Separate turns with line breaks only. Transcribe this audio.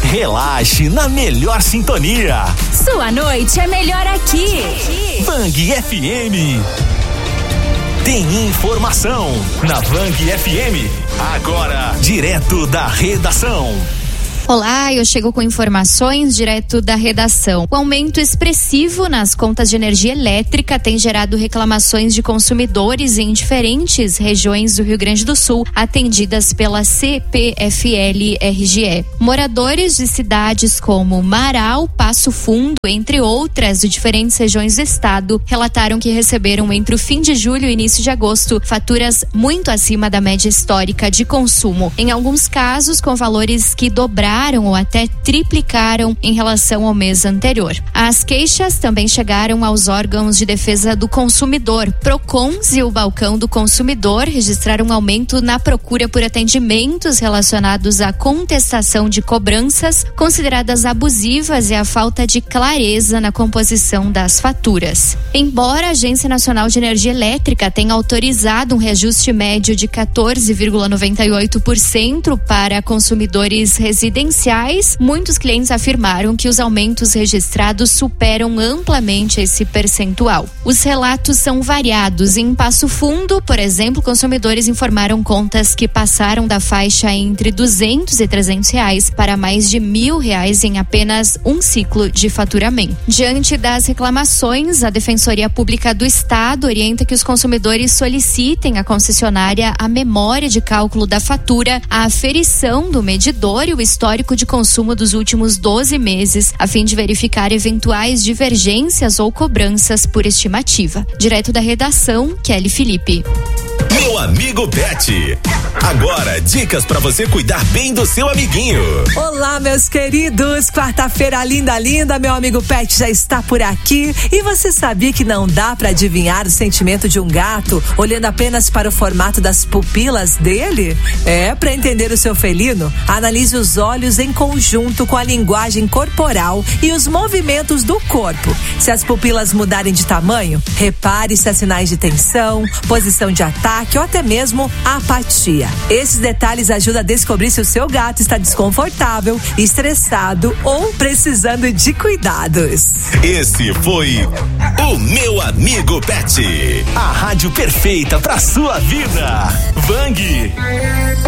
Relaxe na melhor sintonia.
Sua noite é melhor aqui.
Bang FM. Tem informação na Bang FM. Agora, direto da redação.
Olá, eu chego com informações direto da redação. O aumento expressivo nas contas de energia elétrica tem gerado reclamações de consumidores em diferentes regiões do Rio Grande do Sul, atendidas pela CPFL-RGE. Moradores de cidades como Marau, Passo Fundo, entre outras, de diferentes regiões do estado, relataram que receberam entre o fim de julho e início de agosto faturas muito acima da média histórica de consumo. Em alguns casos, com valores que dobraram ou até triplicaram em relação ao mês anterior. As queixas também chegaram aos órgãos de defesa do consumidor. Procons e o Balcão do Consumidor registraram um aumento na procura por atendimentos relacionados à contestação de cobranças consideradas abusivas e a falta de clareza na composição das faturas. Embora a Agência Nacional de Energia Elétrica tenha autorizado um reajuste médio de 14,98% para consumidores residenciais, muitos clientes afirmaram que os aumentos registrados superam amplamente esse percentual. Os relatos são variados. Em Passo Fundo, por exemplo, consumidores informaram contas que passaram da faixa entre R$200 e R$300 para mais de R$1.000 em apenas um ciclo de faturamento. Diante das reclamações, a Defensoria Pública do Estado orienta que os consumidores solicitem à concessionária a memória de cálculo da fatura, a aferição do medidor e o histórico de consumo dos últimos 12 meses, a fim de verificar eventuais divergências ou cobranças por estimativa. Direto da redação, Kelly Felipe.
Meu amigo Pet. Agora, dicas para você cuidar bem do seu amiguinho.
Olá, meus queridos. Quarta-feira linda, meu amigo Pet já está por aqui. E você sabia que não dá para adivinhar o sentimento de um gato olhando apenas para o formato das pupilas dele? Para entender o seu felino, analise os olhos em conjunto com a linguagem corporal e os movimentos do corpo. Se as pupilas mudarem de tamanho, repare se há sinais de tensão, posição de ataque ou até mesmo apatia. Esses detalhes ajudam a descobrir se o seu gato está desconfortável, estressado ou precisando de cuidados.
Esse foi o Meu Amigo Pet. A rádio perfeita para sua vida. Bang.